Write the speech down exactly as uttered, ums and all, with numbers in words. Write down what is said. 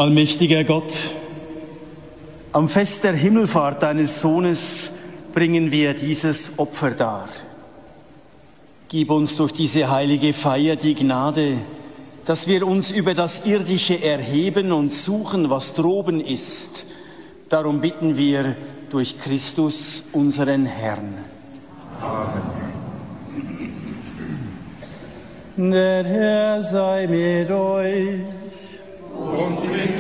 Allmächtiger Gott, am Fest der Himmelfahrt deines Sohnes bringen wir dieses Opfer dar. Gib uns durch diese heilige Feier die Gnade, dass wir uns über das Irdische erheben und suchen, was droben ist. Darum bitten wir durch Christus, unseren Herrn. Amen. Der Herr sei mit euch. Und mit